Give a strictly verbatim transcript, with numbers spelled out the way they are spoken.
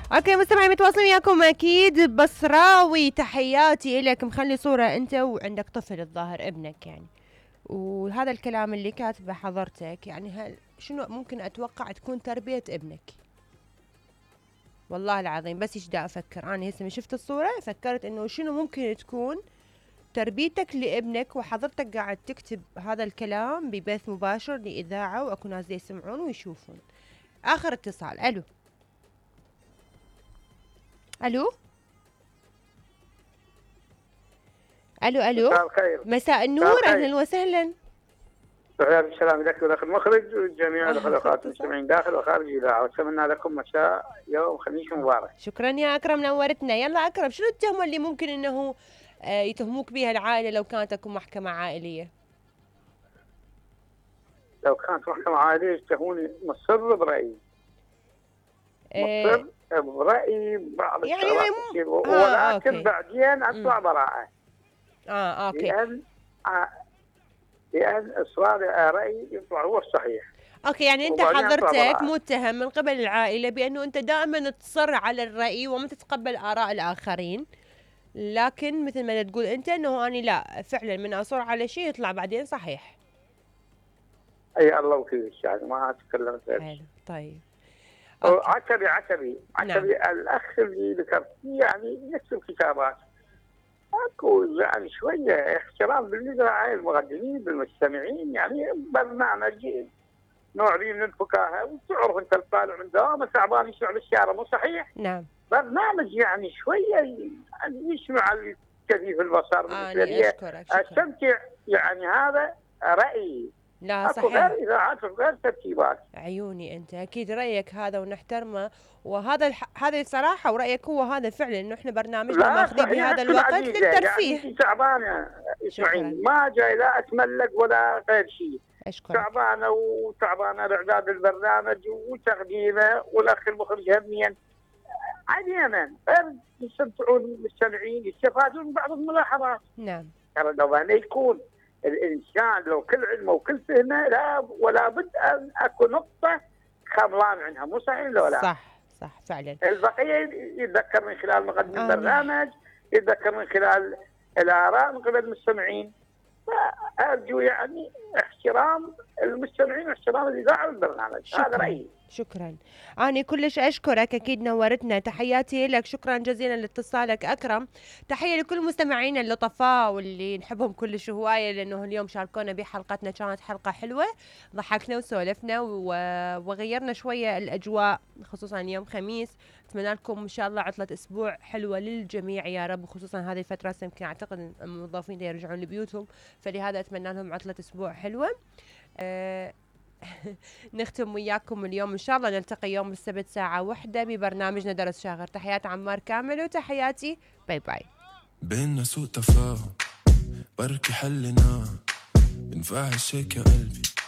اوكي مستمعين متواصلين وياكم اكيد. بصراوي تحياتي لك، مخلي صورة انت وعندك طفل الظاهر ابنك يعني، وهذا الكلام اللي كاتبه حضرتك يعني هل شنو ممكن اتوقع تكون تربية ابنك؟ والله العظيم بس ايش دا افكر انا هسه من شفت الصورة فكرت انه شنو ممكن تكون تربيتك لابنك، وحضرتك قاعد تكتب هذا الكلام ببث مباشر لإذاعة واكو ناس يسمعون ويشوفون. اخر اتصال. الو الو الو الو مساء الخير. مساء النور، اهلا وسهلا. وعليكم السلام لك ولك المخرج وجميع الاخوات المستمعين داخل وخارج الاذاعه، واتمنى لكم مساء يوم خميس مبارك. شكرا يا اكرم نورتنا. يلا اكرم، شنو التهمه اللي ممكن انه آه يتهموك بها العائله لو كانت اكو محكمه عائليه؟ لو كانت محكمه عائليه يتهموني مصر برايي. مصر آه برايي بعض يعني الشغلات مم... تصير ولكن آه بعدين اطلع براءه. اه اوكي. لان آه لان اصرار رايي يطلع هو الصحيح. اوكي يعني انت حضرتك متهم من قبل العائله بانه انت دائما تصر على الراي وما تتقبل اراء الاخرين، لكن مثل ما تقول انت انه اني لا فعلا من اصر على شيء يطلع بعدين صحيح. اي الله وكيل يعني ما اتكلم غير. حلو طيب. عتبي عتبي عتبي نعم. الاخ اللي ذكرت يعني يكتب كتابات اكو يعني شويه احترام بالمذيعين المقدمين بالمستمعين، يعني برنامج نوع ذي من الفكاهه، وتعرف انت طالع من دوامه تعبان يسمع بالسياره مو صحيح؟ نعم. برنامج يعني شويه يعني يسمع الكثيف البصر بالنسبه لي استمتع، يعني هذا رايي. لا صحيح. غير اذاعات وغير ترتيبات. عيوني انت اكيد رايك هذا ونحترمه، وهذا الح... هذه صراحه ورايك هو هذا فعلا انه احنا برنامجنا ماخذين بهذا الوقت للترفيه. يعني تعبانه اسمعين ما جاي لا اتملق ولا غير شيء. اشكرك. تعبانه وتعبانه اعداد البرنامج وتقديمه والاخ المخرج هميا عاديا غير يستمتعون المستمعين يستفادون من بعض الملاحظات. نعم. ترى لو أن يكون الانسان لو كل علمه وكل فهمه لا ولا بد ان اكو نقطه خملان عنها مو صحيح ولا لا؟ صح صح فعلا. البقيه يتذكر من خلال مقدم آه. البرنامج، يتذكر من خلال الاراء من قبل المستمعين. فارجو يعني احترام المستمعين واحترام الاذاعه والبرنامج. هذا رايي. شكرا. أنا كلش أشكرك أكيد نورتنا. تحياتي لك، شكرا جزيلا لاتصالك أكرم. تحية لكل مستمعينا اللطفاء واللي نحبهم كلش هواية لأنه اليوم شاركونا بحلقتنا، كانت حلقة حلوة ضحكنا وسولفنا وغيرنا شوية الأجواء خصوصا يوم خميس. أتمنى لكم إن شاء الله عطلة أسبوع حلوة للجميع يا رب، خصوصا هذه الفترة يمكن أعتقد الموظفين يرجعون لبيوتهم، فلهذا أتمنى لهم عطلة أسبوع حلوة. أه نختم وياكم اليوم إن شاء الله، نلتقي يوم السبت ساعة واحدة ببرنامجنا درس شاغر. تحيات عمار كامل وتحياتي باي باي. بيننا سوء تفاهم بركي حلنا بنفع هالشيك يا قلبي